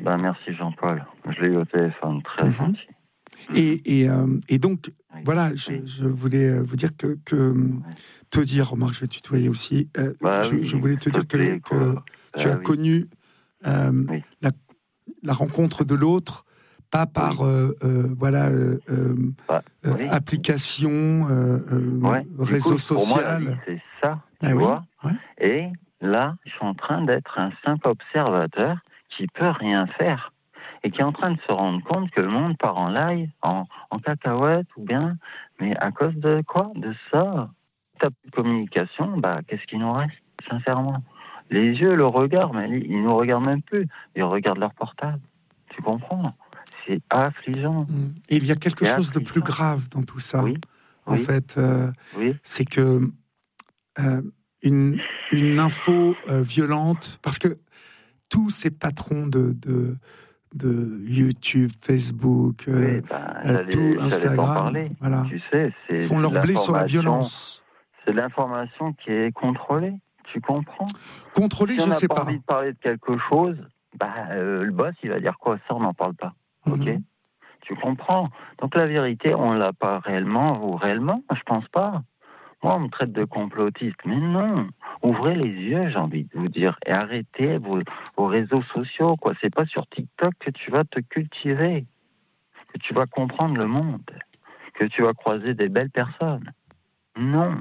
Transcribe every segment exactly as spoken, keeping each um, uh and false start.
Ben, merci Jean-Paul. Je l'ai eu au téléphone, très Mm-hmm. gentil. Et, et, euh, et donc, Oui. voilà, je, Oui. je voulais vous dire que, que Oui. te dire, Remarque, je vais tutoyer aussi, euh, Bah, je, oui, je voulais te dire plaît, que, que bah, tu as oui. connu euh, Oui. la, la rencontre de l'autre, pas par oui. euh, euh, voilà, euh, bah, euh, oui. application, euh, euh, ouais. réseau coup, social. Pour moi, la vie, c'est ça, tu ben vois. Oui, ouais. Et là, je suis en train d'être un simple observateur qui peut rien faire et qui est en train de se rendre compte que le monde part en live, en, en cacahuète ou bien, mais à cause de quoi? De ça. Ta communication, bah, qu'est-ce qu'il nous reste, sincèrement? Les yeux, le regard, mais ils nous regardent même plus. Ils regardent leur portable. Tu comprends? C'est affligeant. Et il y a quelque c'est chose affligeant. de plus grave dans tout ça. Oui. En oui. fait, euh, oui. c'est que euh, une, une info euh, violente, parce que tous ces patrons de, de, de YouTube, Facebook, oui, euh, ben, euh, tout Instagram, parler, voilà, tu sais, c'est font leur blé sur la violence. C'est l'information qui est contrôlée, tu comprends? Contrôlée, si je sais pas. Si on n'a pas envie de parler de quelque chose, bah, euh, le boss, il va dire quoi? Ça, on n'en parle pas, ok? Mm-hmm. Tu comprends? Donc la vérité, on l'a pas réellement, ou réellement, je pense pas. Moi, on me traite de complotiste, mais non. Ouvrez les yeux, j'ai envie de vous dire, et arrêtez vos, vos réseaux sociaux, quoi. C'est pas sur TikTok que tu vas te cultiver, que tu vas comprendre le monde, que tu vas croiser des belles personnes. Non.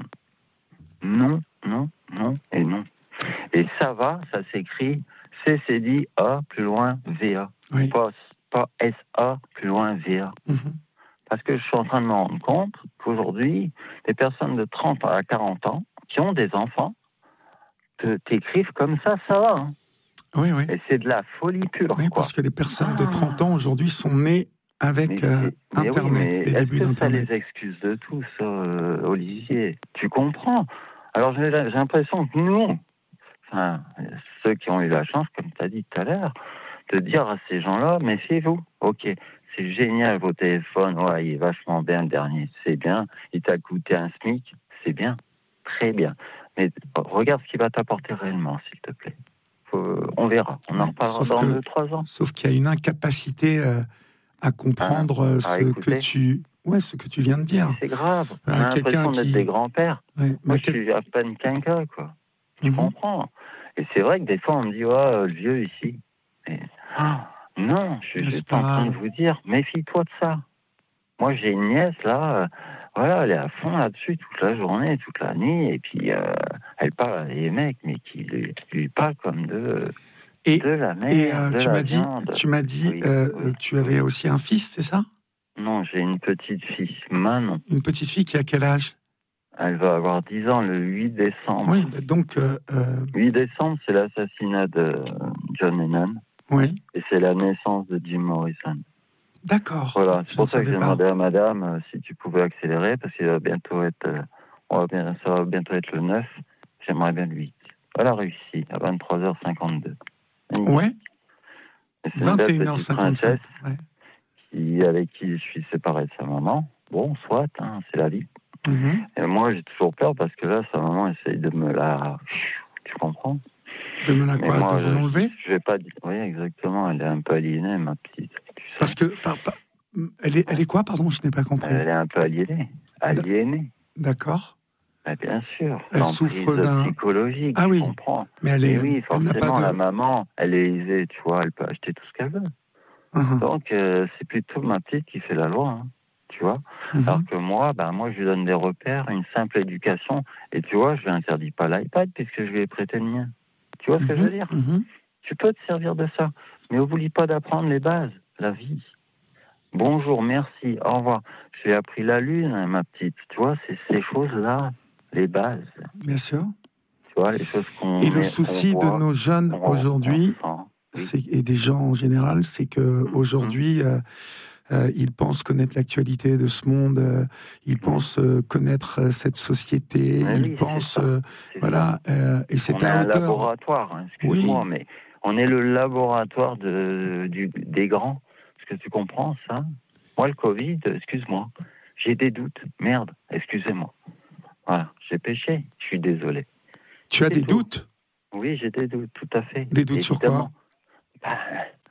Non, non, non et non. Et ça va, ça s'écrit C C D A plus loin V A. Oui. Pas, pas S A plus loin V A. Mm-hmm. Parce que je suis en train de me rendre compte qu'aujourd'hui, des personnes de trente à quarante ans qui ont des enfants te, t'écrivent comme ça, ça va. Hein. Oui, oui. Et c'est de la folie pure. Oui, quoi. parce que les personnes ah. de trente ans aujourd'hui sont nées avec mais euh, mais Internet, oui, mais les débuts d'Internet. Est-ce que ça les excuse de tout, ça, euh, Olivier? Tu comprends? Alors j'ai, j'ai l'impression que nous, enfin, ceux qui ont eu la chance, comme tu as dit tout à l'heure, de dire à ces gens-là, méfiez-vous. Ok, c'est génial vos téléphones, ouais, il est vachement bien le dernier, c'est bien. Il t'a coûté un SMIC, c'est bien, très bien. Mais regarde ce qu'il va t'apporter réellement, s'il te plaît. Faut, on verra, on en reparlera dans deux, trois ans. Sauf qu'il y a une incapacité euh, à comprendre hein, à ce écouter. que tu, ouais, ce que tu viens de dire. Mais c'est grave. On euh, a l'impression d'être qui... des grands-pères. Ouais, Moi, quel... je suis à peine qu'un gars, quoi. Tu mm-hmm. comprends? Et c'est vrai que des fois, on me dit, oh, le vieux ici. Mais, oh, non, je suis juste en train de vous dire, méfie-toi de ça. Moi, j'ai une nièce, là, euh, voilà, elle est à fond là-dessus toute la journée, toute la nuit, et puis euh, elle parle à des mecs, mais qui lui, lui parlent comme de, et, de la mer, et euh, de tu la m'as viande. dit, tu m'as dit, oui, euh, oui, tu avais oui. aussi un fils, c'est ça? Non, j'ai une petite fille, Manon. Une petite fille qui a quel âge? Elle va avoir dix ans le huit décembre. Oui, bah donc... Euh, huit décembre, c'est l'assassinat de John Lennon. Oui. Et c'est la naissance de Jim Morrison. D'accord. Voilà, c'est je pour ça que j'ai pas. demandé à madame euh, si tu pouvais accélérer, parce qu'il va bientôt être... Euh, on va bien, ça va bientôt être le neuf. J'aimerais bien le huit. Elle a réussi, à vingt-trois heures cinquante-deux. Ouais. vingt et une heures cinquante-cinq. Ouais. Qui, avec qui je suis séparé de sa maman. Bon, soit, hein, c'est la vie. Mm-hmm. Et moi, j'ai toujours peur parce que là, sa maman essaye de me la... Tu comprends? De me la quoi? Moi, de vous l'enlever? Je, je vais pas dire... Oui, exactement. Elle est un peu aliénée, ma petite. Tu sais. Parce que... Par, par... Elle, est, elle est quoi, pardon? Je n'ai pas compris. Elle est un peu aliénée. Aliénée. D'accord. Ben, bien sûr. Elle souffre d'un... psychologique, ah oui. tu comprends. Mais elle est... Mais oui, forcément, elle n'a pas de... la maman, elle est aisée, tu vois, elle peut acheter tout ce qu'elle veut. Uh-huh. Donc, euh, c'est plutôt ma petite qui fait la loi, hein, tu vois. Uh-huh. Alors que moi, ben, moi, je lui donne des repères, une simple éducation. Et tu vois, je lui interdis pas l'iPad puisque je lui ai prêté le mien. Tu vois ce uh-huh. que je veux dire? uh-huh. Tu peux te servir de ça. Mais n'oublie pas d'apprendre les bases, la vie. Bonjour, merci, au revoir. J'ai appris la lune, hein, ma petite. Tu vois, c'est ces choses-là, les bases. Bien sûr. Tu vois, les choses qu'on Et le met, souci voit, de nos jeunes aujourd'hui, sent, oui. et des gens en général, c'est qu'aujourd'hui, mmh. euh, euh, ils pensent connaître l'actualité de ce monde, euh, ils mmh. pensent euh, connaître euh, cette société, mais ils oui, pensent... Euh, voilà, euh, et c'est on à est hauteur... un laboratoire, hein, excuse-moi, oui. mais on est le laboratoire de, du, des grands. Est-ce que tu comprends ça? Moi, le Covid, excuse-moi, j'ai des doutes. Merde, excusez-moi. Voilà, j'ai péché, je suis désolé. Tu as c'est des tout. doutes? Oui, j'ai des doutes, tout à fait. Des doutes évidemment. sur quoi? Bah,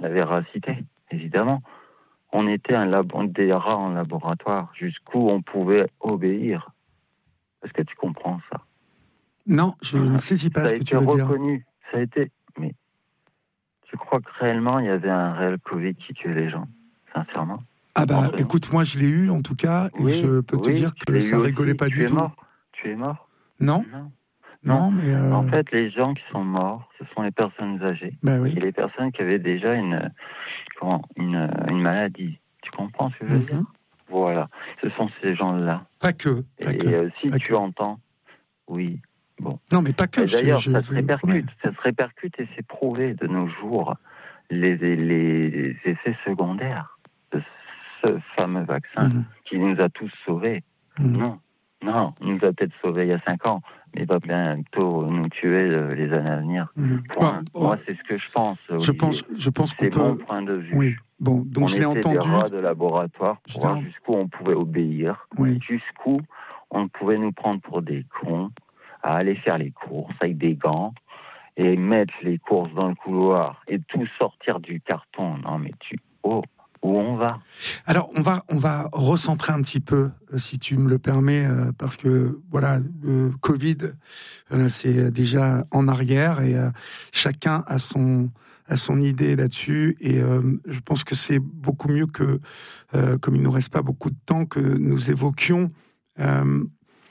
la véracité, évidemment. On était un labo, des rats en laboratoire, jusqu'où on pouvait obéir. Est-ce que tu comprends ça? Non, je ne saisis pas ça ce a que été tu veux reconnu. dire. Ça a été... Mais tu crois que réellement, il y avait un réel Covid qui tuait les gens? Sincèrement? Ah bah, Entre écoute, moi je l'ai eu en tout cas, et oui, je peux te oui, dire que ça rigolait pas tu du es tout. Mort. Tu es mort? Non, Non. non, non. mais... Euh... En fait, les gens qui sont morts, ce sont les personnes âgées. Bah oui. Et les personnes qui avaient déjà une, comment, une, une maladie. Tu comprends ce que je veux Mm-hmm. dire? Voilà. Ce sont ces gens-là. Pas que. Pas et que, euh, si pas tu que. entends, oui, bon. Non, mais pas que. Et d'ailleurs, je, ça je, se répercute. Ça se répercute et c'est prouvé de nos jours. Les, les, les effets secondaires de ce fameux vaccin mm-hmm. qui nous a tous sauvés. Mm-hmm. Non, non, il nous a peut-être sauvés il y a cinq ans, mais va bientôt nous tuer euh, les années à venir. Mm-hmm. Point. Bon, Moi, c'est ce que je pense. Je pense, je pense qu'on c'est peut. mon point de vue. Oui. Bon, donc on je l'ai était entendu. des rats de laboratoire pour je voir jusqu'où on pouvait obéir, oui. jusqu'où on pouvait nous prendre pour des cons, à aller faire les courses avec des gants et mettre les courses dans le couloir et tout sortir du carton. Non, mais tu... Oh, où on va? Alors, on va, on va recentrer un petit peu, si tu me le permets, parce que, voilà, le Covid, c'est déjà en arrière et chacun a son, a son idée là-dessus. Et je pense que c'est beaucoup mieux que, comme il ne nous reste pas beaucoup de temps, que nous évoquions euh,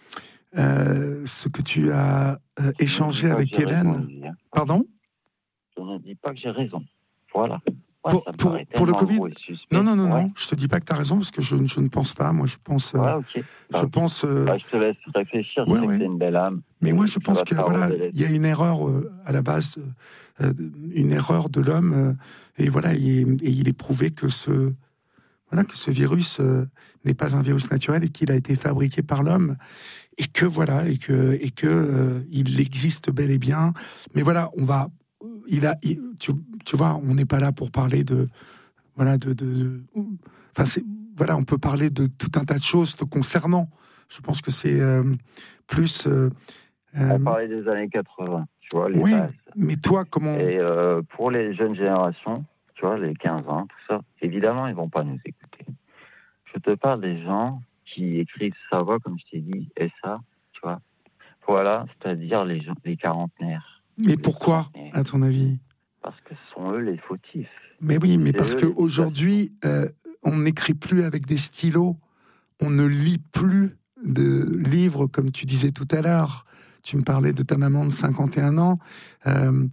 euh, ce que tu as euh, échangé avec Hélène. Raison, hein. Pardon? Je ne dis pas que j'ai raison. Voilà. Ouais, pour, pour, pour le Covid? Non, non, non, ouais. non. Je te dis pas que tu as raison, parce que je, je ne pense pas. Moi, je pense... Euh, ouais, okay. bah, je okay. pense euh... bah, je te laisse réfléchir, ouais, je sais ouais. que c'est une belle âme. Mais moi, je pense qu'il voilà, y a une erreur euh, à la base, euh, une erreur de l'homme, euh, et voilà, et, et il est prouvé que ce, voilà, que ce virus euh, n'est pas un virus naturel et qu'il a été fabriqué par l'homme, et que voilà, et que, et que euh, il existe bel et bien. Mais voilà, on va... Il a, il, tu, tu vois, on n'est pas là pour parler de, voilà, de, de, de enfin, c'est, voilà, on peut parler de tout un tas de choses te concernant. Je pense que c'est euh, plus. Euh, on parlait des années quatre-vingts, tu vois, les oui, bases. Mais toi, comment? Et euh, pour les jeunes générations, tu vois, les quinze ans, tout ça, évidemment, ils vont pas nous écouter. Je te parle des gens qui écrivent sa voix, comme je t'ai dit, et ça, tu vois. Voilà, c'est-à-dire les, les quarantenaires. Mais pourquoi, à ton avis? Parce que ce sont eux les fautifs. Mais oui, mais c'est parce qu'aujourd'hui, euh, on n'écrit plus avec des stylos, on ne lit plus de livres, comme tu disais tout à l'heure. Tu me parlais de ta maman de cinquante et un ans. Euh,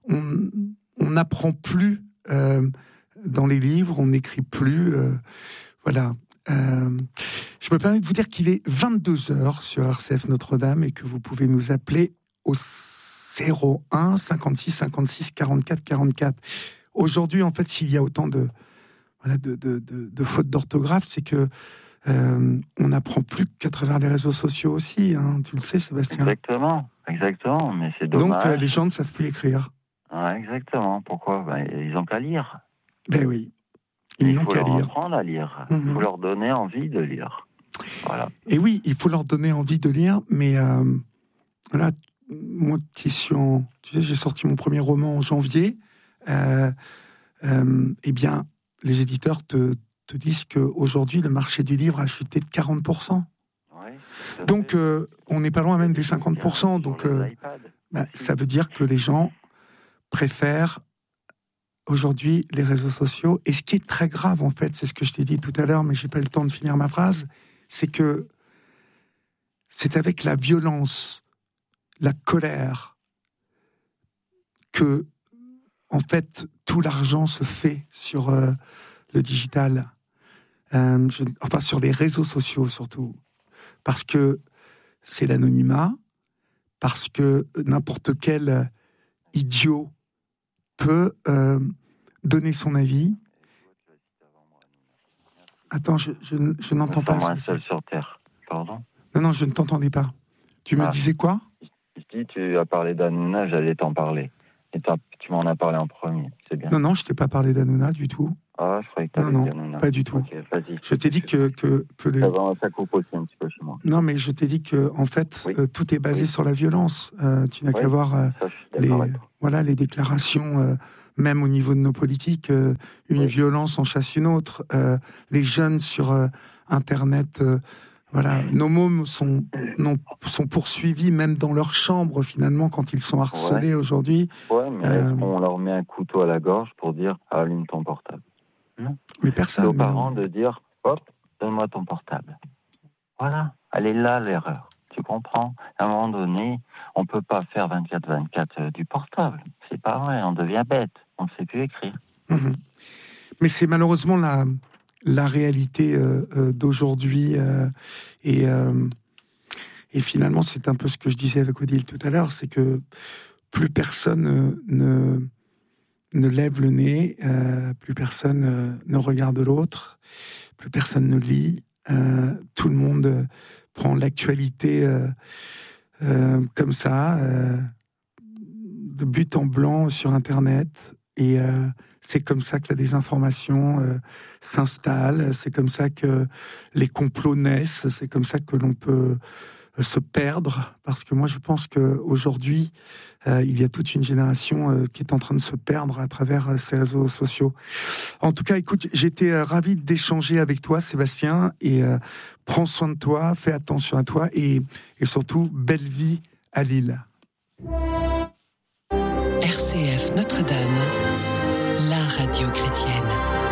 on n'apprend plus euh, dans les livres, on n'écrit plus. Euh, voilà. Euh, je me permets de vous dire qu'il est vingt-deux heures sur R C F Notre-Dame et que vous pouvez nous appeler au zéro un cinquante-six cinquante-six quarante-quatre quarante-quatre. Aujourd'hui, en fait, s'il y a autant de, voilà, de, de, de, de fautes d'orthographe, c'est que euh, on n'apprend plus qu'à travers les réseaux sociaux aussi. Hein, tu le sais, Sébastien. Exactement, exactement. Mais c'est dommage. Donc, euh, les gens ne savent plus écrire. Ah, exactement. Pourquoi? Ben, ils n'ont qu'à lire. Ben oui. Ils n'ont qu'à lire. Il faut leur apprendre à lire. Il mm-hmm. faut leur donner envie de lire. Voilà. Et oui, il faut leur donner envie de lire, mais euh, voilà. Moi qui suis en... Tu sais, j'ai sorti mon premier roman en janvier. Euh, euh, eh bien, les éditeurs te, te disent qu'aujourd'hui, le marché du livre a chuté de quarante pour cent. Ouais, donc, euh, on n'est pas loin même des cinquante pour cent. Donc, euh, bah, ça veut dire que les gens préfèrent aujourd'hui les réseaux sociaux. Et ce qui est très grave, en fait, c'est ce que je t'ai dit tout à l'heure, mais je n'ai pas eu le temps de finir ma phrase, c'est que c'est avec la violence, la colère, que, en fait, tout l'argent se fait sur euh, le digital, euh, je, enfin sur les réseaux sociaux surtout, parce que c'est l'anonymat, parce que n'importe quel idiot peut euh, donner son avis. Attends, je, je, je n'entends pas. Moi, seul sur Terre. Pardon ? Non, non, je ne t'entendais pas. Tu ah. me disais quoi ? Je dis, tu as parlé d'Hanouna, j'allais t'en parler. Et tu m'en as parlé en premier, c'est bien. Non, non, je t'ai pas parlé d'Hanouna du tout. Ah, je croyais que tu avais dit Hanouna. Pas du tout. Okay, vas-y. Je t'ai dit que... que, que les... ça, va, ça coupe aussi un petit peu chez moi. Non, mais je t'ai dit que, en fait, oui. euh, tout est basé oui. sur la violence. Euh, tu n'as oui. qu'à voir euh, ça, les, voilà, les déclarations euh, même au niveau de nos politiques, euh, une oui. violence en chasse une autre. Euh, les jeunes sur euh, Internet, euh, voilà, nos mômes sont, non, sont poursuivis même dans leur chambre, finalement, quand ils sont harcelés Ouais. aujourd'hui. Ouais, mais Euh, est-ce qu'on leur met un couteau à la gorge pour dire « allume ton portable » Non. mais C'est personne. aux mais non, parents mais- de dire « hop, donne-moi ton portable ». Voilà, elle est là l'erreur. Tu comprends? À un moment donné, on ne peut pas faire vingt-quatre vingt-quatre euh, du portable. C'est pas vrai, on devient bête. On ne sait plus écrire. Mhm. Mais c'est malheureusement la, la réalité euh, euh, d'aujourd'hui. Euh, et, euh, et finalement, c'est un peu ce que je disais avec Odile tout à l'heure, c'est que plus personne euh, ne, ne lève le nez, euh, plus personne euh, ne regarde l'autre, plus personne ne lit. Euh, tout le monde euh, prend l'actualité euh, euh, comme ça, euh, de but en blanc sur Internet. Et euh, c'est comme ça que la désinformation euh, s'installe, c'est comme ça que les complots naissent, c'est comme ça que l'on peut euh, se perdre. Parce que moi, je pense qu'aujourd'hui, euh, il y a toute une génération euh, qui est en train de se perdre à travers euh, ces réseaux sociaux. En tout cas, écoute, j'étais euh, ravi d'échanger avec toi, Sébastien, et euh, prends soin de toi, fais attention à toi, et, et surtout, belle vie à Lille. R C F Notre-Dame, la radio chrétienne.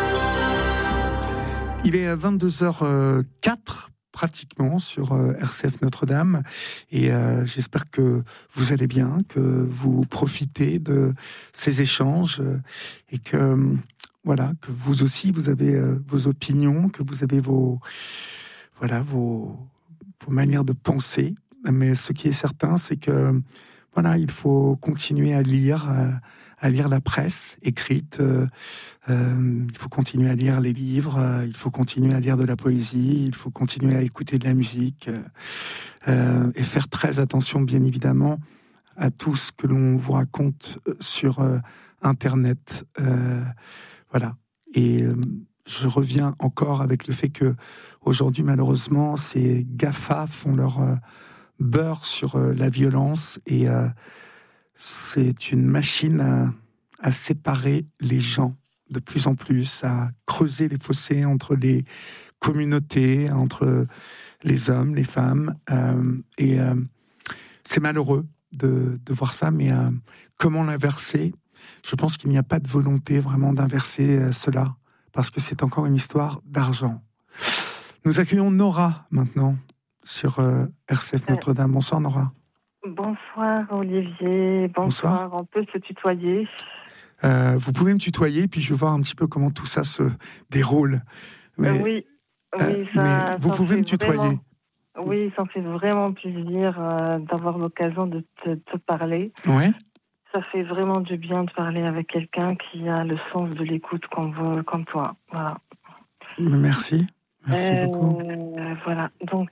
Il est vingt-deux heures quatre pratiquement sur R C F Notre-Dame, et euh, j'espère que vous allez bien, que vous profitez de ces échanges, euh, et que voilà, que vous aussi vous avez euh, vos opinions, que vous avez vos voilà vos, vos manières de penser. Mais ce qui est certain, c'est que voilà, il faut continuer à lire, euh, à lire la presse écrite. Euh, euh, il faut continuer à lire les livres. Euh, il faut continuer à lire de la poésie. Il faut continuer à écouter de la musique euh, et faire très attention, bien évidemment, à tout ce que l'on vous raconte sur euh, Internet. Euh, voilà. Et euh, je reviens encore avec le fait que aujourd'hui, malheureusement, ces GAFA font leur euh, beurre sur euh, la violence, et euh, c'est une machine à, à séparer les gens de plus en plus, à creuser les fossés entre les communautés, entre les hommes, les femmes, euh, et euh, c'est malheureux de, de voir ça, mais euh, comment l'inverser? Je pense qu'il n'y a pas de volonté vraiment d'inverser euh, cela, parce que c'est encore une histoire d'argent. Nous accueillons Nora maintenant sur euh, R C F Notre-Dame. Bonsoir Nora. Bonsoir Olivier, bonsoir, bonsoir. On peut se tutoyer. Euh, vous pouvez me tutoyer, puis je vais voir un petit peu comment tout ça se déroule. Mais, euh, oui, euh, oui ça, mais vous ça pouvez me tutoyer. Vraiment, oui, ça me fait vraiment plaisir euh, d'avoir l'occasion de te, te parler. Ouais. Ça fait vraiment du bien de parler avec quelqu'un qui a le sens de l'écoute comme, comme toi. Voilà. Merci. Merci euh, beaucoup. Voilà. Donc,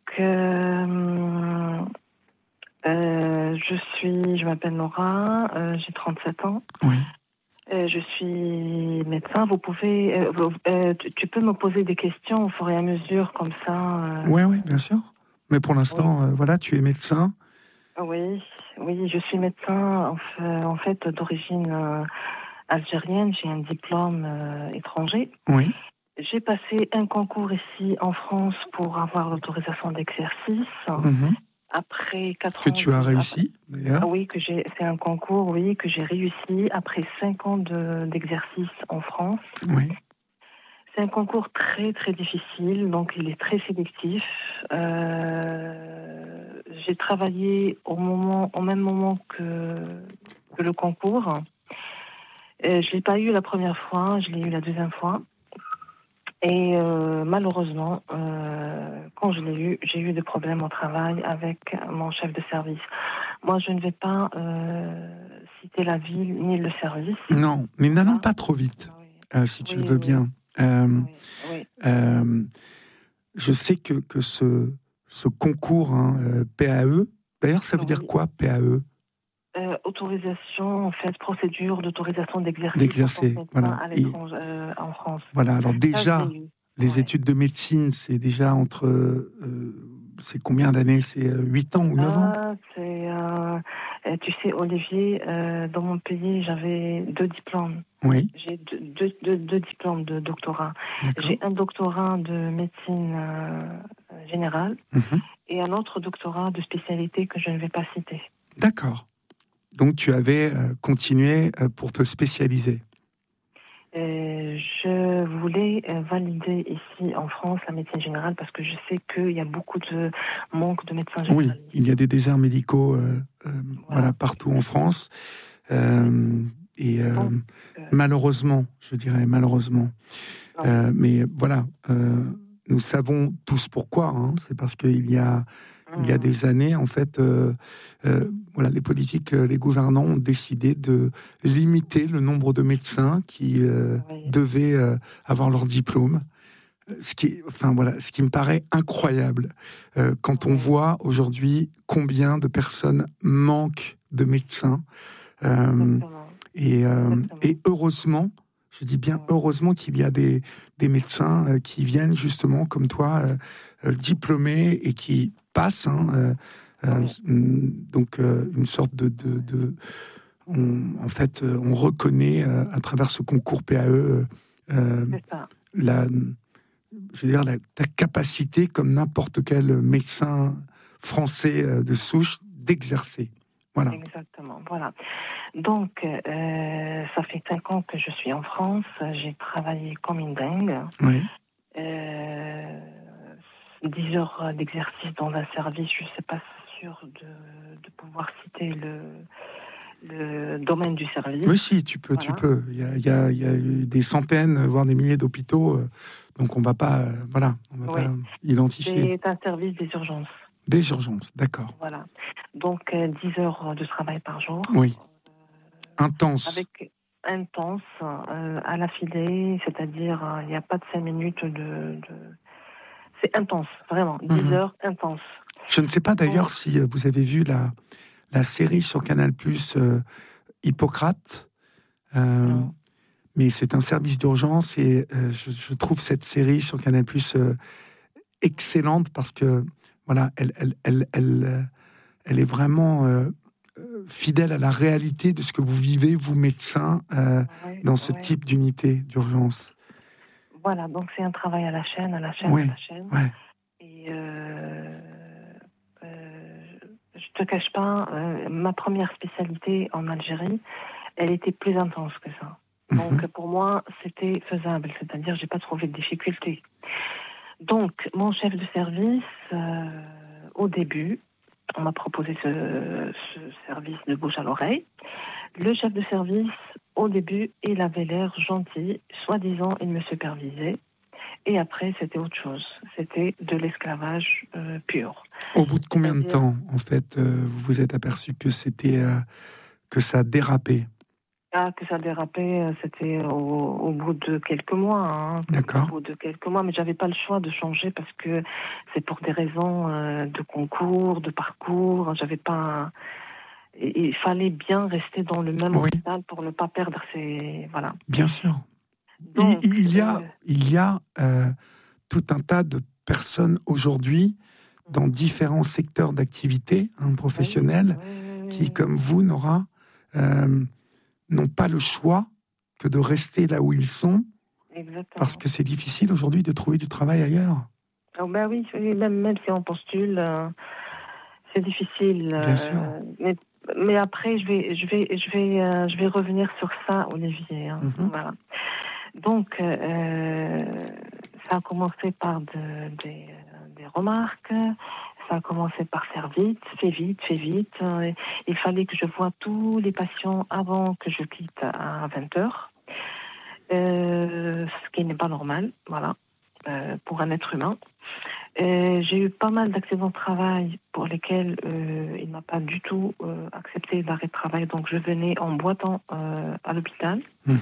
euh, euh, je suis, je m'appelle Nora, euh, j'ai trente-sept ans. Oui. Euh, je suis médecin. Vous pouvez, euh, euh, tu, tu peux me poser des questions au fur et à mesure, comme ça. Euh... Oui, oui, bien sûr. Mais pour l'instant, oui. euh, voilà, tu es médecin. Oui, oui, je suis médecin en fait, en fait d'origine euh, algérienne. J'ai un diplôme euh, étranger. Oui. J'ai passé un concours ici en France pour avoir l'autorisation d'exercice. Mm-hmm. Après quatre que ans. Que tu as réussi, d'ailleurs. Ah oui, que j'ai, c'est un concours, oui, que j'ai réussi après cinq ans de, d'exercice en France. Oui. C'est un concours très, très difficile, donc il est très sélectif. Euh, j'ai travaillé au moment, au même moment que, que le concours. Euh, je l'ai pas eu la première fois, je l'ai eu la deuxième fois. Et euh, malheureusement, euh, quand je l'ai eu, j'ai eu des problèmes au travail avec mon chef de service. Moi, je ne vais pas euh, citer la ville ni le service. Non, mais n'allons pas trop vite, oui. euh, si tu oui, le veux oui. bien. Euh, oui, oui. Euh, je sais que, que ce, ce concours hein, euh, P A E, d'ailleurs, ça veut oui. dire quoi, P A E? Euh, autorisation, en fait, procédure d'autorisation d'exercice. D'exercer, voilà. À l'étranger, euh, en France. Voilà, alors déjà, Ça, les ouais. études de médecine, c'est déjà entre... Euh, c'est combien d'années? C'est huit ans ou neuf ans? ah, C'est... Euh, Euh, tu sais, Olivier, euh, dans mon pays, j'avais deux diplômes. Oui. J'ai deux, deux, deux, deux diplômes de doctorat. D'accord. J'ai un doctorat de médecine euh, générale Mm-hmm. et un autre doctorat de spécialité que je ne vais pas citer. D'accord. Donc tu avais euh, continué euh, pour te spécialiser. Euh, je voulais euh, valider ici en France la médecine générale parce que je sais qu'il y a beaucoup de manque de médecins généralistes. Oui, il y a des déserts médicaux euh, euh, voilà. voilà, partout en France. Euh, et euh, Donc, euh... malheureusement, je dirais malheureusement. Euh, mais voilà, euh, nous savons tous pourquoi. Hein, c'est parce qu'il y a Il y a des années, en fait, euh, euh, voilà, les politiques, les gouvernants ont décidé de limiter le nombre de médecins qui euh, oui. devaient euh, avoir leur diplôme. Ce qui, enfin voilà, ce qui me paraît incroyable euh, quand on voit aujourd'hui combien de personnes manquent de médecins. Euh, et, euh, et heureusement, je dis bien heureusement qu'il y a des, des médecins euh, qui viennent justement comme toi, euh, euh, diplômés et qui passe, hein, euh, euh, donc euh, une sorte de, de, de on, en fait, euh, on reconnaît euh, à travers ce concours P A E euh, la, je veux dire, la, ta capacité, comme n'importe quel médecin français euh, de souche, d'exercer. Voilà. Exactement. Voilà. Donc, euh, ça fait cinq ans que je suis en France. J'ai travaillé comme une dingue. Oui. Euh, dix heures d'exercice dans un service, je ne suis pas sûre de, de pouvoir citer le, le domaine du service. Oui, si, tu peux, voilà. tu peux. Il y a, il y a, il y a eu des centaines, voire des milliers d'hôpitaux, euh, donc on ne va pas, euh, voilà, on va oui. pas identifier. C'est un service des urgences. Des urgences, d'accord. Voilà. Donc, euh, dix heures de travail par jour. Oui. Intense. Avec intense, euh, à l'affilée, c'est-à-dire, il euh, n'y a pas de cinq minutes de... de... C'est intense, vraiment, dix mmh. heures intense. Je ne sais pas d'ailleurs Donc, si vous avez vu la, la série sur Canal+, euh, Hippocrate, euh, mais c'est un service d'urgence et euh, je, je trouve cette série sur Canal+, euh, excellente parce que, voilà, elle, elle, elle, elle, elle est vraiment euh, fidèle à la réalité de ce que vous vivez, vous médecins, euh, ouais, dans ce ouais. type d'unité d'urgence. Voilà, donc c'est un travail à la chaîne, à la chaîne, oui, à la chaîne. Ouais. Et euh, euh, je te cache pas, euh, ma première spécialité en Algérie, elle était plus intense que ça. Mm-hmm. Donc pour moi, c'était faisable, c'est-à-dire j'ai pas trouvé de difficultés. Donc mon chef de service, euh, au début, on m'a proposé ce, ce service de bouche à l'oreille. Le chef de service, au début, il avait l'air gentil, soi-disant, il me supervisait. Et après, c'était autre chose. C'était de l'esclavage euh, pur. Au bout de combien de temps, en fait, euh, vous vous êtes aperçu que c'était euh, que ça dérapait? Ah, que ça dérapait, c'était au, au bout de quelques mois. Hein. D'accord. Au bout de quelques mois, mais j'avais pas le choix de changer parce que c'est pour des raisons euh, de concours, de parcours. J'avais pas. Il fallait bien rester dans le même oui. hôpital pour ne pas perdre ses... Voilà. Bien sûr. Donc, il, il y a, euh... il y a euh, tout un tas de personnes aujourd'hui dans différents secteurs d'activité hein, professionnels oui, oui, oui, qui, comme vous, Nora, euh, n'ont pas le choix que de rester là où ils sont. Exactement. Parce que c'est difficile aujourd'hui de trouver du travail ailleurs. Oh ben oui, même, même si on postule, euh, c'est difficile. Bien euh, sûr. Mais... Mais après, je vais, je vais, je vais, euh, je vais revenir sur ça, Olivier. Hein. Mm-hmm. Voilà. Donc, euh, ça a commencé par de, des, des remarques. Ça a commencé par faire vite, fais vite, fais vite. Il fallait que je voie tous les patients avant que je quitte à vingt heures, euh, ce qui n'est pas normal. Voilà, euh, pour un être humain. Euh, j'ai eu pas mal d'accidents de travail pour lesquels euh, il m'a pas du tout euh, accepté l'arrêt de travail, donc je venais en boitant euh, à l'hôpital. Mmh.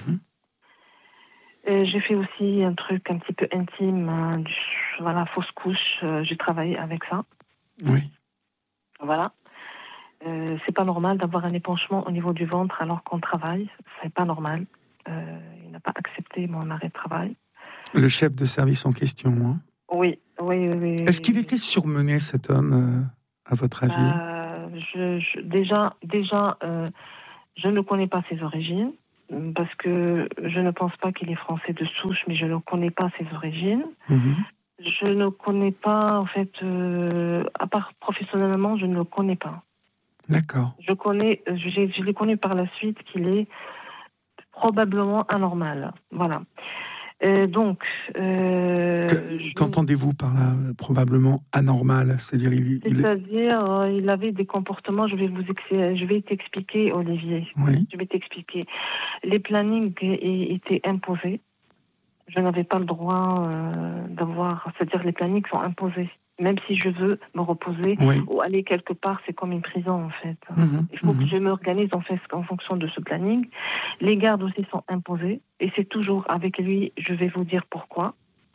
Euh, j'ai fait aussi un truc un petit peu intime, hein, du, voilà, fausse couche, euh, j'ai travaillé avec ça. Oui. Voilà. Euh, c'est pas normal d'avoir un épanchement au niveau du ventre alors qu'on travaille, c'est pas normal. Euh, il n'a pas accepté mon arrêt de travail. Le chef de service en question, hein? Oui, oui, oui. Est-ce qu'il était surmené, cet homme, euh, à votre avis? euh, je, je, déjà, déjà euh, je ne connais pas ses origines, parce que je ne pense pas qu'il est français de souche, mais je ne connais pas ses origines. Mmh. Je ne connais pas, en fait, euh, à part professionnellement, je ne le connais pas. D'accord. Je connais, je, je l'ai connu par la suite qu'il est probablement anormal. Voilà. Euh, donc, euh, que, qu'entendez-vous par là, probablement anormal? C'est-à-dire, il, il... C'est-à-dire, euh, il avait des comportements. Je vais vous, ex... je vais t'expliquer, Olivier. Oui. Je vais t'expliquer. Les plannings étaient imposés. Je n'avais pas le droit euh, d'avoir. C'est-à-dire, les plannings sont imposés. Même si je veux me reposer oui. ou aller quelque part, c'est comme une prison en fait. Mmh, Il faut mmh. que je m'organise en, fait, en fonction de ce planning. Les gardes aussi sont imposés et c'est toujours avec lui, je vais vous dire pourquoi.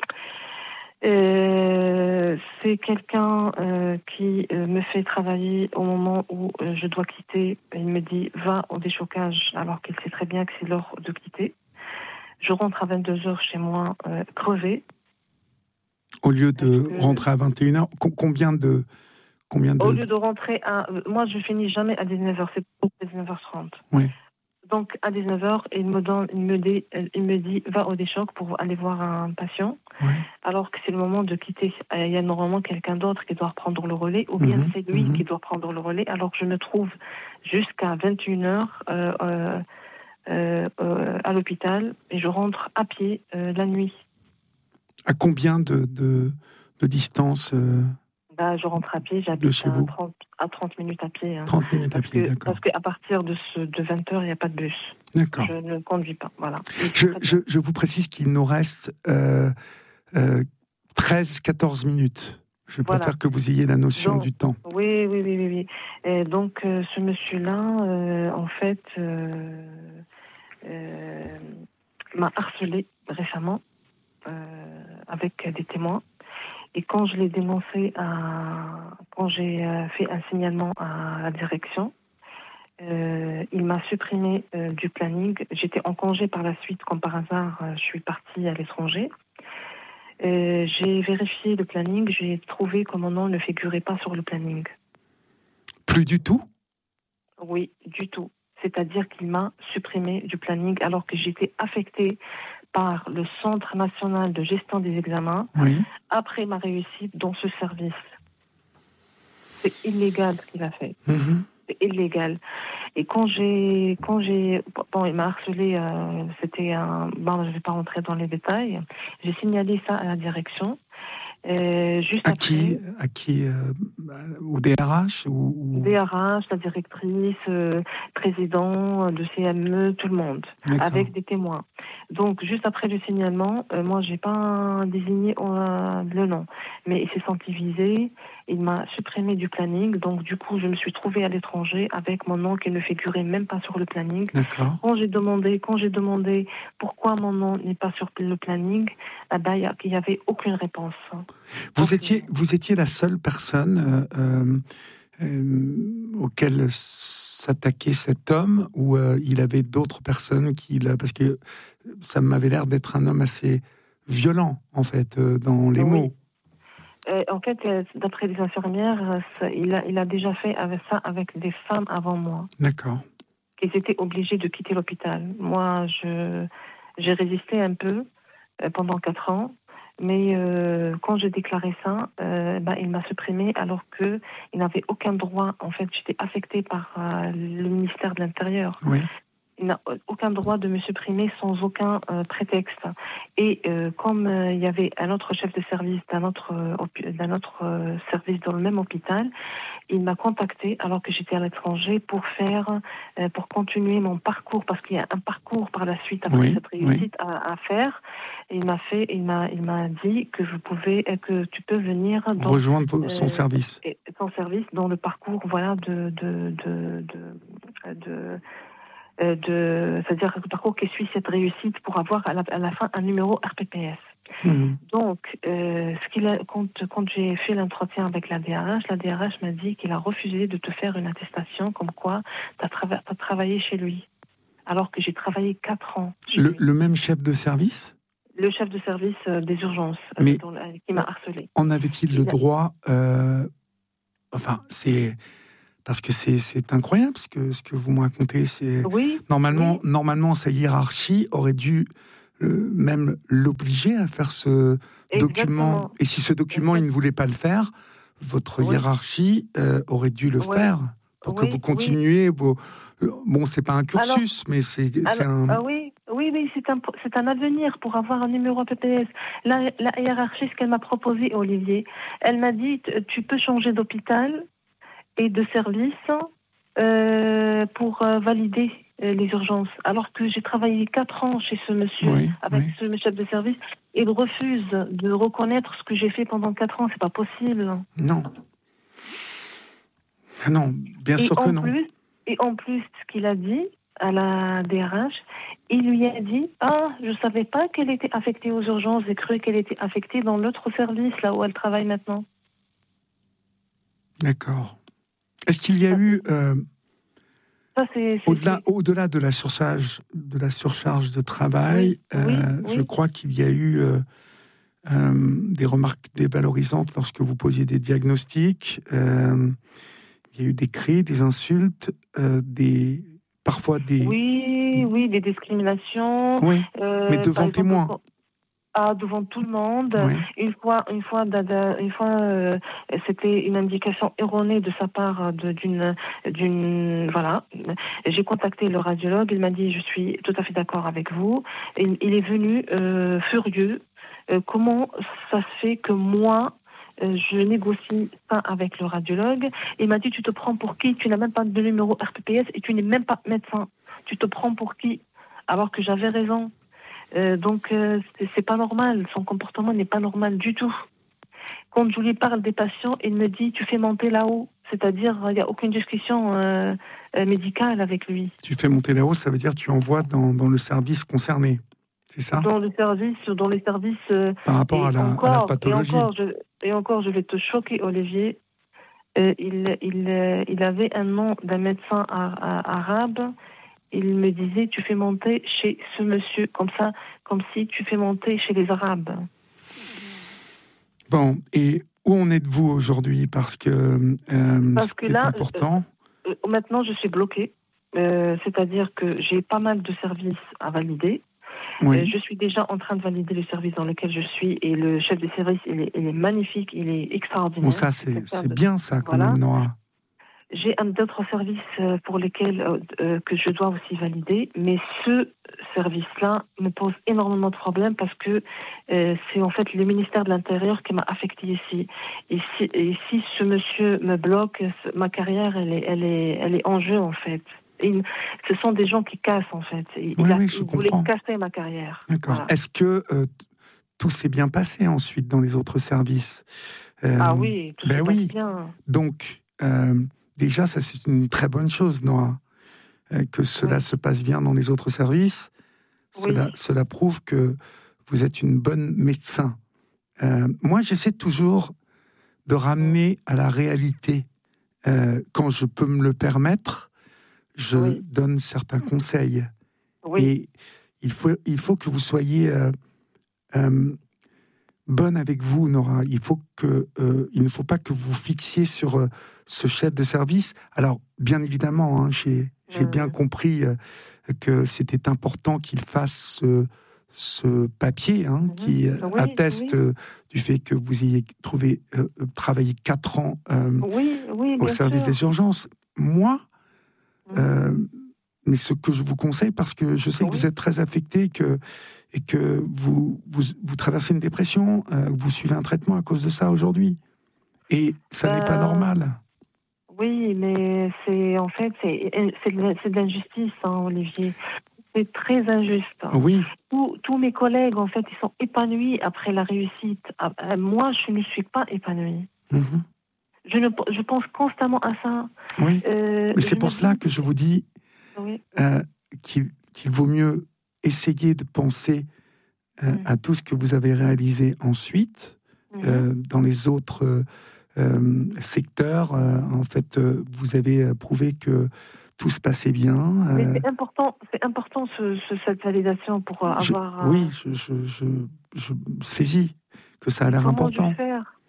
Euh, c'est quelqu'un euh, qui euh, me fait travailler au moment où euh, je dois quitter. Il me dit va au déchocage alors qu'il sait très bien que c'est l'heure de quitter. Je rentre à vingt-deux heures chez moi euh, crevée. Au lieu de que... rentrer à vingt et une heures, combien de, combien de... Au lieu de rentrer à... Moi, je finis jamais à dix-neuf heures, c'est pour dix-neuf heures trente. Oui. Donc, à dix-neuf heures, il me, donne, il, me dit, il me dit, va au déchoc pour aller voir un patient, oui. alors que c'est le moment de quitter. Il y a normalement quelqu'un d'autre qui doit prendre le relais, ou bien mmh, c'est lui mmh. qui doit prendre le relais, alors que je me trouve jusqu'à vingt et une heures euh, euh, euh, euh, à l'hôpital, et je rentre à pied euh, la nuit. À combien de, de, de distance euh, bah, je rentre à pied, j'habite à trente, à trente minutes à pied. Hein. trente minutes à pied, que, d'accord. Parce qu'à partir de, ce, de vingt heures, il n'y a pas de bus. D'accord. Je ne conduis pas, voilà. Je, je, je vous précise qu'il nous reste euh, euh, treize à quatorze minutes. Je préfère voilà. que vous ayez la notion donc, du temps. Oui, oui, oui, oui. oui. Et donc, euh, ce monsieur-là, euh, en fait, euh, euh, m'a harcelé récemment. Euh, avec des témoins. Et quand je l'ai dénoncé, à, quand j'ai euh, fait un signalement à la direction, euh, il m'a supprimé euh, du planning. J'étais en congé par la suite, comme par hasard, euh, je suis partie à l'étranger. Euh, j'ai vérifié le planning, j'ai trouvé que mon nom ne figurait pas sur le planning. Plus du tout ? Oui, du tout. C'est-à-dire qu'il m'a supprimé du planning alors que j'étais affectée par le Centre national de gestion des examens, oui. après ma réussite dans ce service. C'est illégal ce qu'il a fait. Mm-hmm. C'est illégal. Et quand j'ai... Quand j'ai bon, il m'a harcelé, euh, c'était un... Bon, je ne vais pas rentrer dans les détails. J'ai signalé ça à la direction. Euh, juste à, après, qui, à qui euh, au D R H ou, ou... D R H, la directrice, euh, président de C M E, tout le monde, D'accord. avec des témoins. Donc, juste après le signalement, euh, moi, j'ai pas désigné euh, le nom, mais il s'est senti visé, il m'a supprimé du planning, donc du coup, je me suis trouvée à l'étranger avec mon nom qui ne figurait même pas sur le planning. D'accord. Quand j'ai demandé, quand j'ai demandé pourquoi mon nom n'est pas sur le planning, eh ben, il n'y avait aucune réponse. Vous donc, étiez, vous étiez la seule personne euh, euh, auquel s'attaquait cet homme, ou euh, il avait d'autres personnes qui, parce que ça m'avait l'air d'être un homme assez violent en fait euh, dans les oui. mots. Euh, en fait, euh, d'après les infirmières, ça, il, a, il a déjà fait avec ça avec des femmes avant moi. D'accord. Qu'ils étaient obligés de quitter l'hôpital. Moi, je, j'ai résisté un peu euh, pendant quatre ans. Mais euh, quand j'ai déclaré ça, euh, ben, il m'a supprimé alors qu'il n'avait aucun droit. En fait, j'étais affectée par euh, le ministère de l'Intérieur. Oui. Il n'a aucun droit de me supprimer sans aucun euh, prétexte. Et euh, comme euh, il y avait un autre chef de service d'un autre, euh, d'un autre euh, service dans le même hôpital, il m'a contacté alors que j'étais à l'étranger pour faire, euh, pour continuer mon parcours, parce qu'il y a un parcours par la suite après oui, cette réussite oui. à, à faire. Et il m'a fait, il m'a, il m'a dit que je pouvais, que tu peux venir dans, rejoindre son euh, service, son service dans le parcours, voilà, de, de, de, de, de De, c'est-à-dire le parcours qui suit cette réussite pour avoir à la, à la fin un numéro R P P S. Mmh. Donc, euh, ce qu'il a, quand, quand j'ai fait l'entretien avec la D R H, la D R H m'a dit qu'il a refusé de te faire une attestation comme quoi tu as trava- travaillé chez lui, alors que j'ai travaillé quatre ans chez le, lui. Le même chef de service ? Le chef de service euh, des urgences, Mais euh, dont, euh, qui m'a harcelé. En avait-il le il droit euh, Enfin, c'est... parce que c'est, c'est incroyable ce que, ce que vous me racontez. C'est... Oui. Normalement, oui. normalement, sa hiérarchie aurait dû euh, même l'obliger à faire ce Exactement. document. Et si ce document, Exactement. il ne voulait pas le faire, votre Oui. hiérarchie euh, aurait dû le Oui. faire pour Oui, que vous continuiez oui. vos... Bon, c'est pas un cursus, alors, mais c'est, c'est alors, un... Ah oui, oui, oui, c'est un, c'est un avenir pour avoir un numéro P P S. La, la hiérarchie, ce qu'elle m'a proposé, Olivier, elle m'a dit, tu peux changer d'hôpital et de service euh, pour euh, valider euh, les urgences. Alors que j'ai travaillé quatre ans chez ce monsieur, oui, avec oui. ce chef de service, et il refuse de reconnaître ce que j'ai fait pendant quatre ans. C'est pas possible. Non. Non, bien et sûr que en non. Plus, et en plus, ce qu'il a dit à la D R H, il lui a dit « Ah, je ne savais pas qu'elle était affectée aux urgences, j'ai cru qu'elle était affectée dans l'autre service, là où elle travaille maintenant. » D'accord. Est-ce qu'il y a ça, eu, euh, ça, c'est, c'est, au-delà, c'est... au-delà de la surcharge de, la surcharge de travail, oui, oui, euh, oui. je crois qu'il y a eu euh, euh, des remarques dévalorisantes lorsque vous posiez des diagnostics, euh, il y a eu des cris, des insultes, euh, des... parfois des... Oui, oui, des discriminations. Oui, euh, mais devant témoins. Exemple, ah, devant tout le monde. Oui. Une fois, une fois, une fois euh, c'était une indication erronée de sa part de, d'une, d'une, voilà. J'ai contacté le radiologue. Il m'a dit, je suis tout à fait d'accord avec vous. Et il est venu euh, furieux. Euh, comment ça se fait que moi, euh, je négocie ça avec le radiologue? Il m'a dit, tu te prends pour qui? Tu n'as même pas de numéro R P P S et tu n'es même pas médecin. Tu te prends pour qui? Alors que j'avais raison. Euh, donc, euh, c'est, c'est pas normal. Son comportement n'est pas normal du tout. Quand je lui parle des patients, il me dit, tu fais monter là-haut. C'est-à-dire, il n'y a aucune discussion euh, euh, médicale avec lui. Tu fais monter là-haut, ça veut dire que tu envoies dans, dans le service concerné. C'est ça? Dans le service, dans les services... Euh, Par rapport à la, encore, à la pathologie. Et encore, je, et encore, je vais te choquer, Olivier. Euh, il, il, euh, il avait un nom d'un médecin ar- ar- arabe. Il me disait, tu fais monter chez ce monsieur, comme ça, comme si tu fais monter chez les Arabes. Bon, et où en êtes-vous aujourd'hui? Parce que, euh, Parce que là, important. Euh, euh, maintenant, je suis bloquée. Euh, c'est-à-dire que j'ai pas mal de services à valider. Oui. Euh, je suis déjà en train de valider le service dans lequel je suis et le chef de service, il est, il est magnifique, il est extraordinaire. Bon, ça, c'est, c'est bien ça, quand voilà. même, Nora. J'ai un d'autres services pour lesquels euh, euh, que je dois aussi valider, mais ce service-là me pose énormément de problèmes parce que euh, c'est en fait le ministère de l'Intérieur qui m'a affectée ici. Et si, et si ce monsieur me bloque, ma carrière, elle est, elle est, elle est en jeu en fait. Et ce sont des gens qui cassent en fait. Il, oui, a, oui, je il comprends. voulait casser ma carrière. D'accord. Voilà. Est-ce que euh, tout s'est bien passé ensuite dans les autres services? euh, Ah oui, tout ben s'est oui. bien. Donc, euh, déjà, ça c'est une très bonne chose, Noah, euh, que cela oui. se passe bien dans les autres services. Oui. Cela, cela prouve que vous êtes une bonne médecin. Euh, moi, j'essaie toujours de ramener à la réalité. Euh, quand je peux me le permettre, je oui. donne certains conseils. Oui. Et il faut, il faut que vous soyez euh, euh, bonne avec vous, Nora. Il, faut que, euh, il ne faut pas que vous fixiez sur euh, ce chef de service. Alors, bien évidemment, hein, j'ai, j'ai mmh. bien compris euh, que c'était important qu'il fasse ce, ce papier hein, mmh. qui oui, atteste oui. Euh, du fait que vous ayez trouvé, euh, travaillé quatre ans euh, oui, oui, au service sûr. des urgences. Moi, mmh. euh, mais ce que je vous conseille, parce que je sais oui. que vous êtes très affecté que, et que vous, vous, vous traversez une dépression, euh, vous suivez un traitement à cause de ça aujourd'hui. Et ça euh, n'est pas normal. Oui, mais c'est en fait, c'est, c'est, de, c'est de l'injustice, hein, Olivier. C'est très injuste. Oui. Tous, tous mes collègues, en fait, ils sont épanouis après la réussite. Moi, je ne suis pas épanouie. Mm-hmm. Je, ne, je pense constamment à ça. Oui, euh, mais c'est pour cela dis... que je vous dis oui. euh, qu'il, qu'il vaut mieux essayer de penser euh, mmh. à tout ce que vous avez réalisé ensuite, mmh. euh, dans les autres euh, euh, secteurs. Euh, en fait, euh, vous avez prouvé que tout se passait bien. Mais c'est important, c'est important ce, ce, cette validation pour je, avoir... Oui, je, je, je, je saisis que ça a l'air Comment important. Je faire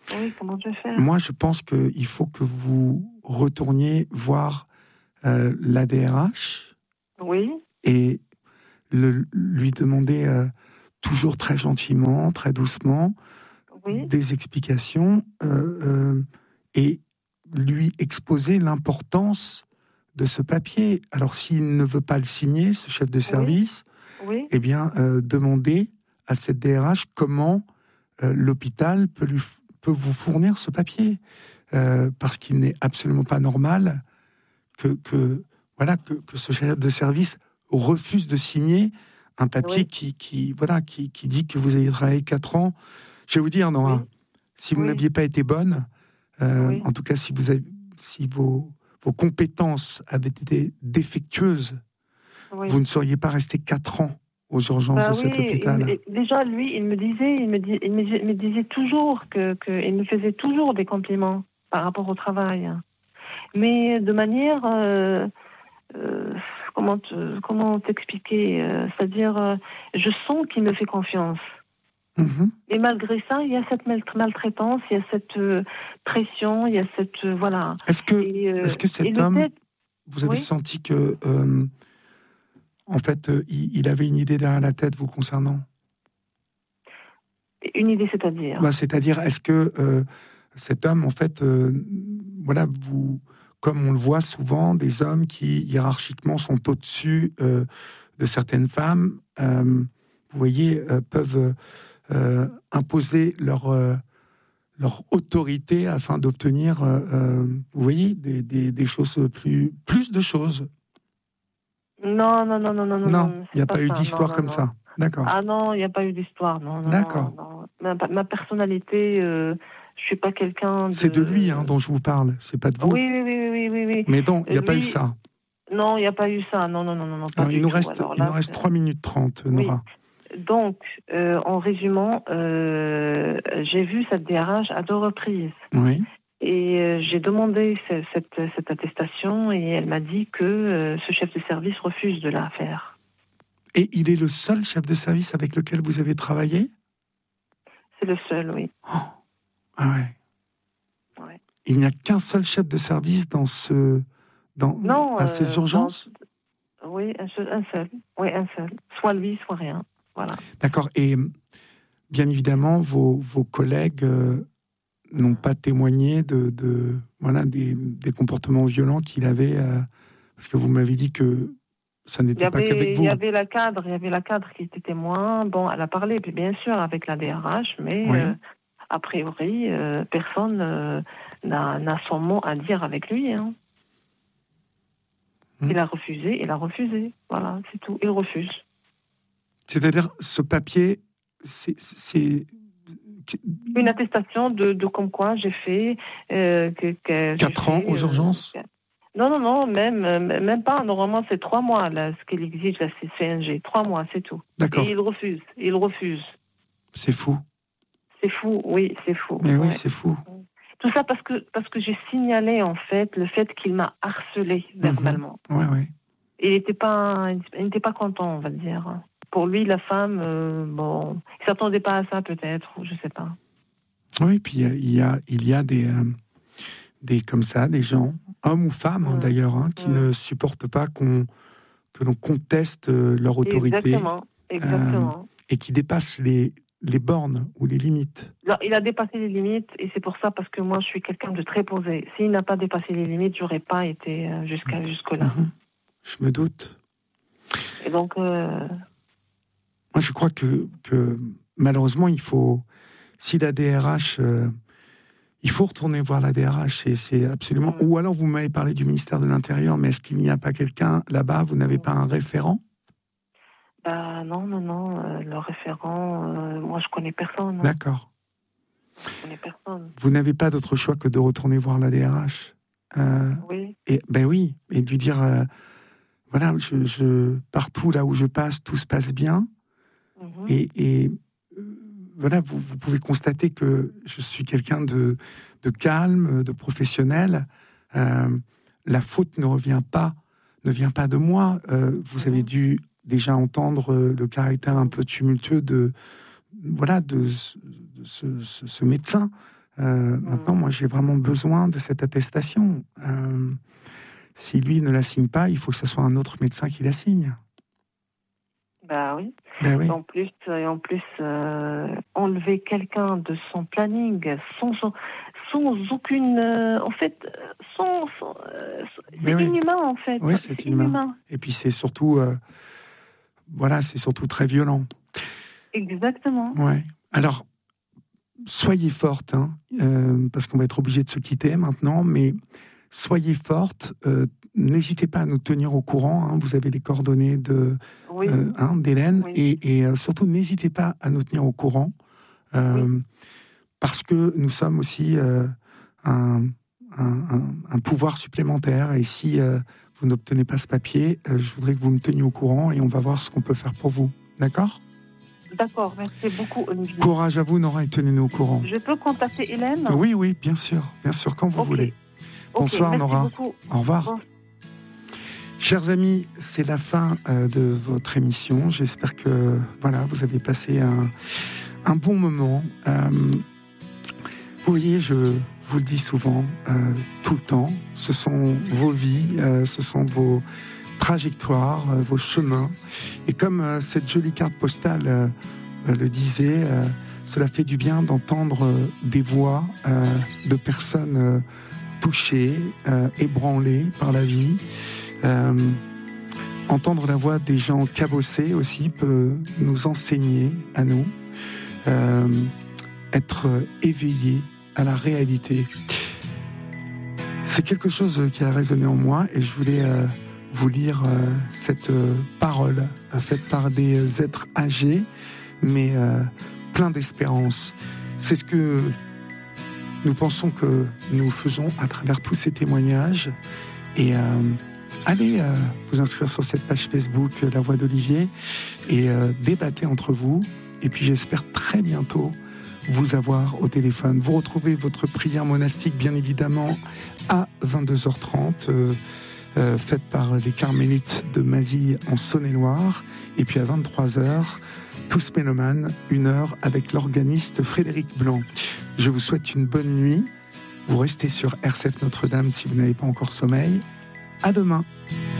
Oui, comment je vais faire? Moi, je pense qu'il faut que vous retourniez voir euh, l'A D R H. Oui. Et le, lui demander euh, toujours très gentiment, très doucement, oui. des explications euh, euh, et lui exposer l'importance de ce papier. Alors, s'il ne veut pas le signer, ce chef de service, oui. Oui. eh bien, euh, demander à cette D R H comment euh, l'hôpital peut, lui, peut vous fournir ce papier. Euh, parce qu'il n'est absolument pas normal que, que, voilà, que, que ce chef de service refuse de signer un papier oui. qui, qui, voilà, qui, qui dit que vous avez travaillé quatre ans. Je vais vous dire, Nora, oui. si vous oui. n'aviez pas été bonne, euh, oui. en tout cas, si, vous avez, si vos, vos compétences avaient été défectueuses, oui. vous ne seriez pas resté quatre ans aux urgences bah de oui, cet hôpital. Il, déjà, lui, il me disait, il me, dis, il me, il me disait toujours que, que, il me faisait toujours des compliments par rapport au travail, mais de manière, euh, euh, comment, te, comment t'expliquer, euh, c'est-à-dire, euh, je sens qu'il me fait confiance. Mm-hmm. Et malgré ça, il y a cette maltraitance, il y a cette euh, pression, il y a cette euh, voilà. Est-ce que, et, euh, est-ce que cet homme, tête... vous avez oui? senti que euh, en fait, euh, il, il avait une idée derrière la tête vous concernant? Une idée, c'est-à-dire bah, C'est-à-dire, est-ce que euh, cet homme, en fait, euh, voilà, vous, comme on le voit souvent, des hommes qui hiérarchiquement sont au-dessus euh, de certaines femmes, euh, vous voyez, euh, peuvent euh, imposer leur euh, leur autorité afin d'obtenir, euh, euh, vous voyez, des, des, des choses plus, plus de choses. Non, non, non, non, non, non. Non, il n'y a pas, pas eu d'histoire non, comme non. ça. D'accord. Ah non, il n'y a pas eu d'histoire, non. non D'accord. Non, non. Ma, ma personnalité, euh, je suis pas quelqu'un. De... C'est de lui hein, dont je vous parle. C'est pas de vous. Oui, oui, oui, oui, oui, oui. Mais donc, il n'y a lui... pas eu ça. Non, il n'y a pas eu ça. Non, non, non, non, non. Pas Alors, il nous tout. reste, Alors, il là, nous reste trois minutes trente, Nora. Oui. Donc, euh, en résumant, euh, j'ai vu cette D R H à deux reprises. Oui. Et euh, j'ai demandé cette, cette, cette attestation et elle m'a dit que euh, ce chef de service refuse de la faire. Et il est le seul chef de service avec lequel vous avez travaillé? C'est le seul, oui. Oh. Ah ouais. ouais. Il n'y a qu'un seul chef de service dans ce, dans, non, à ces euh, urgences? dans... Oui, un seul, un seul. Oui, un seul. Soit lui, soit rien. Voilà. D'accord. Et bien évidemment, vos, vos collègues euh, n'ont pas témoigné de, de voilà, des, des comportements violents qu'il avait, euh, parce que vous m'avez dit que ça n'était avait, pas qu'avec vous. Il y avait la cadre, il y avait la cadre qui était témoin. Bon, elle a parlé, bien sûr, avec la D R H, mais oui. euh, a priori, euh, personne euh, n'a, n'a son mot à dire avec lui. Hein. Hum. Il a refusé, il a refusé. Voilà, c'est tout. Il refuse. C'est-à-dire, ce papier, c'est... c'est... une attestation de, de comme quoi j'ai fait... Euh, que, que Quatre j'ai ans fait, aux urgences euh, Non, non, non, même, même pas. Normalement, c'est trois mois, là, ce qu'il exige, la C N G. Trois mois, c'est tout. D'accord. Et il refuse, il refuse. C'est fou. C'est fou, oui, c'est fou. Mais oui, ouais. c'est fou. Tout ça parce que, parce que j'ai signalé, en fait, le fait qu'il m'a harcelé verbalement. Mmh. Oui, oui. Il n'était pas, il n'était pas content, on va dire. Pour lui, la femme, euh, bon, il s'attendait pas à ça peut-être, je sais pas. Oui, puis il y a, il y a des, euh, des comme ça, des gens, hommes ou femmes hein, mmh. d'ailleurs, hein, qui mmh. ne supportent pas qu'on, que l'on conteste leur autorité. Exactement, exactement. Euh, et qui dépassent les, les bornes ou les limites. Alors, il a dépassé les limites, et c'est pour ça parce que moi, je suis quelqu'un de très posé. S'il n'a pas dépassé les limites, j'aurais pas été jusqu'à jusque-là. Mmh. Je me doute. Et donc. Euh... Moi, je crois que, que malheureusement, il faut, si la D R H, euh, il faut retourner voir la D R H, c'est, c'est absolument... Mmh. Ou alors, vous m'avez parlé du ministère de l'Intérieur, mais est-ce qu'il n'y a pas quelqu'un là-bas, vous n'avez mmh. pas un référent? Bah non, non, non, euh, le référent, euh, moi, je connais personne. Hein. D'accord. Je connais personne. Vous n'avez pas d'autre choix que de retourner voir la D R H? euh, Oui. Et, ben oui, et de lui dire, euh, voilà, je, je, partout là où je passe, tout se passe bien. Mmh. Et, et euh, voilà, vous, vous pouvez constater que je suis quelqu'un de, de calme, de professionnel. Euh, la faute ne revient pas, ne vient pas de moi. Euh, vous mmh. avez dû déjà entendre le caractère un peu tumultueux de, voilà, de, de ce, ce, ce médecin. Euh, maintenant, moi, j'ai vraiment besoin de cette attestation. Euh, si lui ne la signe pas, il faut que ce soit un autre médecin qui la signe. Bah oui. Ben oui. En plus, et en plus euh, enlever quelqu'un de son planning sans, sans, sans aucune... Euh, en fait, sans... sans euh, c'est oui. inhumain, en fait. Oui, c'est, c'est inhumain. inhumain. Et puis, c'est surtout... Euh, voilà, c'est surtout très violent. Exactement. Ouais. Alors... Soyez forte, hein, euh, parce qu'on va être obligé de se quitter maintenant, mais soyez forte, euh, n'hésitez pas à nous tenir au courant, hein, vous avez les coordonnées de, oui. euh, hein, d'Hélène, oui. et, et euh, surtout n'hésitez pas à nous tenir au courant, euh, oui. parce que nous sommes aussi euh, un, un, un, un pouvoir supplémentaire, et si euh, vous n'obtenez pas ce papier, euh, je voudrais que vous me teniez au courant, et on va voir ce qu'on peut faire pour vous, d'accord ? D'accord, merci beaucoup, Olivier. Courage à vous, Nora, et tenez-nous au courant. Je peux contacter Hélène ? Oui, oui, bien sûr, bien sûr, quand vous okay. voulez. Bonsoir, okay, Nora. Beaucoup. Au revoir. Bon. Chers amis, c'est la fin euh, de votre émission. J'espère que voilà, vous avez passé un, un bon moment. Euh, vous voyez, je vous le dis souvent, euh, tout le temps, ce sont vos vies, euh, ce sont vos trajectoires, euh, vos chemins. Et comme euh, cette jolie carte postale euh, euh, le disait, euh, cela fait du bien d'entendre euh, des voix euh, de personnes euh, touchées, euh, ébranlées par la vie. Euh, entendre la voix des gens cabossés aussi peut nous enseigner à nous, euh, être éveillés à la réalité. C'est quelque chose qui a résonné en moi et je voulais euh, vous lire euh, cette euh, parole euh, faite par des êtres âgés, mais euh, plein d'espérance. C'est ce que nous pensons que nous faisons à travers tous ces témoignages. Et euh, allez euh, vous inscrire sur cette page Facebook euh, La Voix d'Olivier et euh, débattez entre vous. Et puis j'espère très bientôt vous avoir au téléphone. Vous retrouvez votre prière monastique, bien évidemment, à vingt-deux heures trente, euh, euh, faite par les Carmélites de Mazille en Saône-et-Loire. Et puis à vingt-trois heures, Tous Mélomanes, une heure avec l'organiste Frédéric Blanc. Je vous souhaite une bonne nuit. Vous restez sur R C F Notre-Dame si vous n'avez pas encore sommeil. À demain.